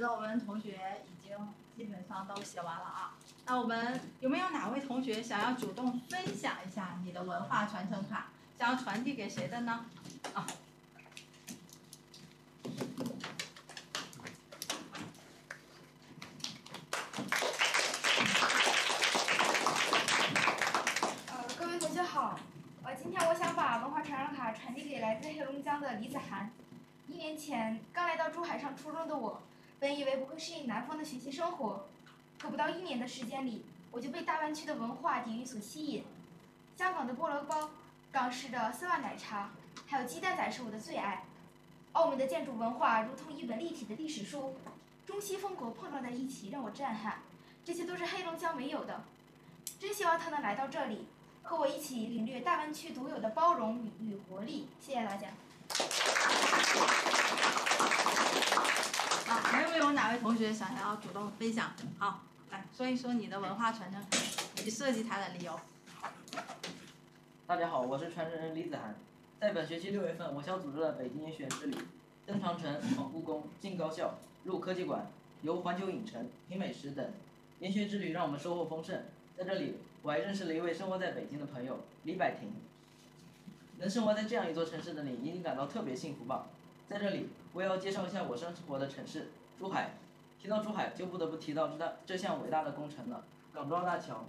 得我们同学已经基本上都写完了啊。那我们有没有哪位同学想要主动分享一下你的文化传承卡，想要传递给谁的呢？啊。 各位同学好，今天我想把文化传承卡传递给来自黑龙江的李子涵。1年前刚来到珠海上初中的我，本以为不会适应南方的学习生活，可不到1年的时间里，我就被大湾区的文化底蕴所吸引。香港的菠萝包、港式的丝袜奶茶，还有鸡蛋仔是我的最爱。澳门的建筑文化如同一本立体的历史书，中西风格碰撞在一起，让我震撼。这些都是黑龙江没有的，真希望他能来到这里，和我一起领略大湾区独有的包容与活力。谢谢大家。 还有没有哪位同学想要主动分享？好，来说一说你的文化传承卡以及设计它的理由。 大家好，我是传承人李子涵。在本学期6月份，我校组织了北京研学院之旅，登长城、闯故宫、进高校、入科技馆、游环球影城、品美食等。研学之旅让我们收获丰盛。在这里，我还认识了一位生活在北京的朋友李柏婷。能生活在这样一座城市的你，一定感到特别幸福吧？在这里，我也要介绍一下我生活的城市——珠海。提到珠海，就不得不提到这项伟大的工程了——港珠澳大桥。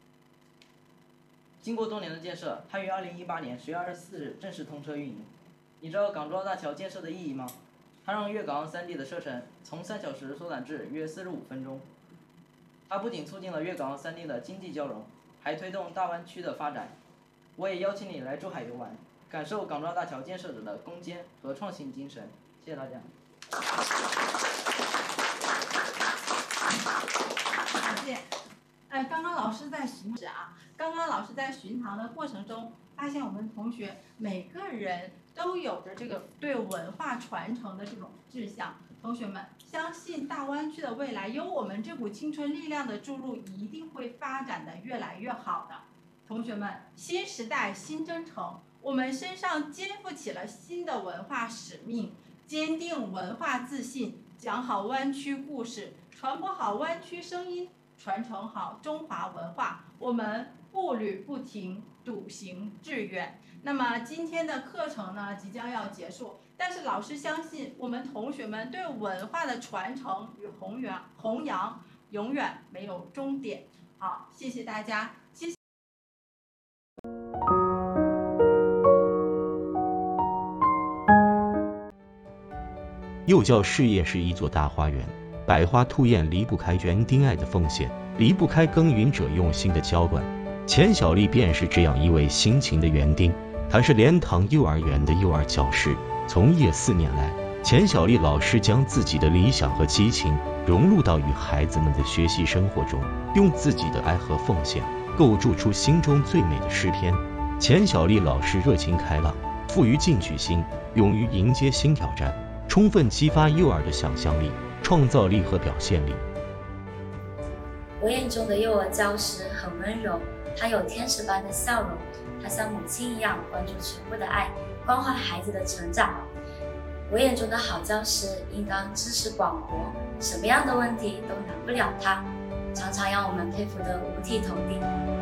经过多年的建设，它于2018年10月24日正式通车运营。你知道港珠澳大桥建设的意义吗？它让粤港澳3地的车程从3小时缩短至约45分钟。它不仅促进了粤港澳3地的经济交融，还推动大湾区的发展。我也邀请你来珠海游玩，感受港珠澳大桥建设者的攻坚和创新精神。谢谢大家。 谢谢。刚刚老师在巡堂的过程中，发现我们同学每个人都有着这个对文化传承的这种志向。同学们，相信大湾区的未来有我们这股青春力量的注入，一定会发展的越来越好的。同学们，新时代新征程，我们身上肩负起了新的文化使命，坚定文化自信，讲好湾区故事，传播好湾区声音，传承好中华文化，我们步履不停，笃行致远。那么今天的课程呢，即将要结束，但是老师相信我们同学们对文化的传承与弘扬永远没有终点。好，谢谢大家。 幼教事业是一座大花园，百花吐艳离不开园丁爱的奉献，离不开耕耘者用心的浇灌。钱小丽便是这样一位辛勤的园丁，她是莲塘幼儿园的幼儿教师。从业4年来，钱小丽老师将自己的理想和激情融入到与孩子们的学习生活中，用自己的爱和奉献构筑出心中最美的诗篇。钱小丽老师热情开朗，富于进取心，勇于迎接新挑战，充分激发幼儿的想象力、创造力和表现力。 我眼中的幼儿教师很温柔，他有天使般的笑容，他像母亲一样关注全部的爱，关怀孩子的成长。我眼中的好教师应当知识广博，什么样的问题都难不了他，常常让我们佩服得五体投地。